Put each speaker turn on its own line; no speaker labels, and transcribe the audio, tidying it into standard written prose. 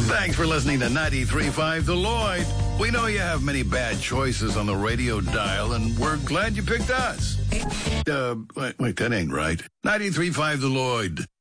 Thanks for listening to 93.5 The Lloyd. We know you have many bad choices on the radio dial, and we're glad you picked us. Wait, that ain't right. 93.5 The Lloyd.